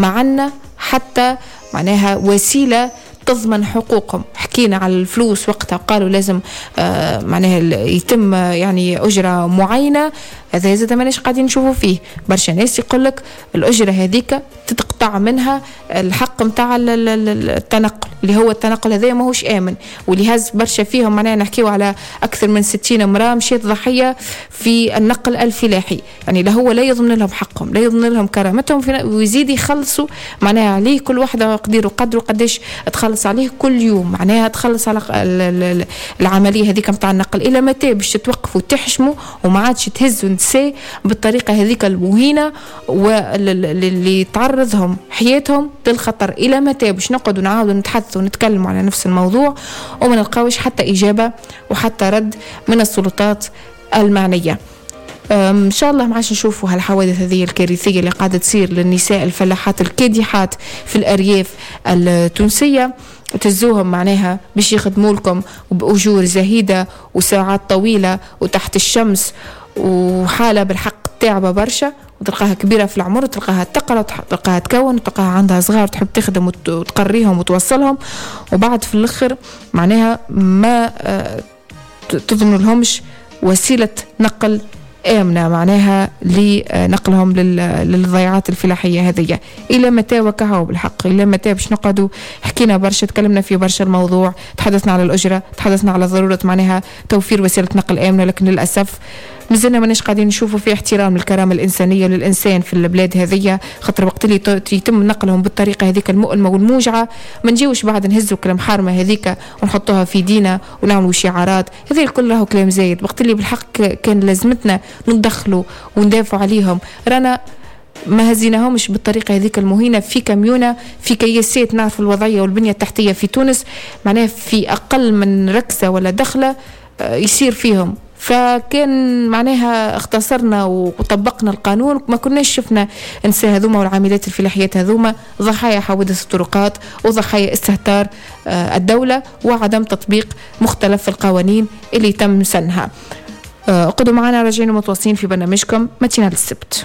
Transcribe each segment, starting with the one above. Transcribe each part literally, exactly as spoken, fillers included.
معنا حتى معناها وسيلة تضمن حقوقهم. حكينا على الفلوس وقتها قالوا لازم آه معناها يتم آه يعني أجرة معينة. هذا زاد ماناش قاعدين نشوفوا فيه. برشا ناس يقولك الأجرة هذيك تتقطع منها الحق متاع التنقل اللي هو التنقل هذا ما هوش آمن، واللي هز برشا فيهم. معناها نحكيو على أكثر من ستين امرأة مشيت ضحية في النقل الفلاحي. يعني لا هو لا يضمن لهم حقهم لا يضمن لهم كرامتهم ويزيد يخلصوا معناها عليه كل واحدة قدير وقدر قديش تخلص عليه كل يوم. معناها تخلص على العملية هذيك متاع النقل. إلى متى باش تتوقفوا تحشموا وما عادش تهزوا نساء بالطريقة هذيك المهينة واللي تعرضهم حياتهم للخطر؟ إلى متى باش نقعدوا نعاودوا نتحدثوا ونتكلموا على نفس الموضوع وما نلقاوش حتى إجابة وحتى رد من السلطات المعنية؟ إن شاء الله ما عادش نشوفوا هالحوادث هذه الكارثية اللي قاعدة تصير للنساء الفلاحات الكادحات في الأرياف التونسية، وتزوهم معناها باش يخدموا لكم بأجور زهيدة وساعات طويلة وتحت الشمس، وحالة بالحق تعبة برشا، وتلقاها كبيرة في العمر وتلقاها تقرأ وتلقاها تكون وتلقاها عندها صغار تحب تخدم وتقريهم وتوصلهم، وبعد في الآخر معناها ما تضمن لهمش وسيلة نقل آمنة معناها لنقلهم للضيعات الفلاحية هذه. إلى متى وكهو بالحق؟ إلى متى باش نقعدوا؟ حكينا برشا تكلمنا في برشا الموضوع، تحدثنا على الأجرة، تحدثنا على ضرورة معناها توفير وسيلة نقل آمنة، لكن للأسف مازلنا ماناش قاعدين نشوفوا في احترام للكرامة الإنسانية للإنسان في البلاد هذية. خاطر وقت اللي يتم نقلهم بالطريقة هذيك المؤلمة والموجعة ما نجيوش بعد نهزوا كلام حارمة هذيك ونحطوها في دينا ونعملوا شعارات. هذه الكل له كلام زايد. وقت اللي بالحق كان لازمتنا ندخلوا وندافعوا عليهم رانا ما هزيناهمش بالطريقة هذيك المهينة في كميونة في كياسات. نعرف الوضعية والبنية التحتية في تونس معناها في أقل من ركسة ولا دخلة يصير فيهم. فكان معناها اختصرنا وطبقنا القانون ما كناش شفنا نساء هذوما والعاملات الفلاحيات هذوما ضحايا حوادث الطرقات وضحايا استهتار الدولة وعدم تطبيق مختلف القوانين اللي تم سنها. اقعدوا معنا راجعين متواصلين في برنامجكم ماتينال السبت.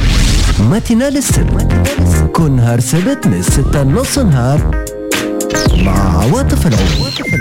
ماتينال السبت كل نهار سبت من ستة نص نهار مع عواطف العود.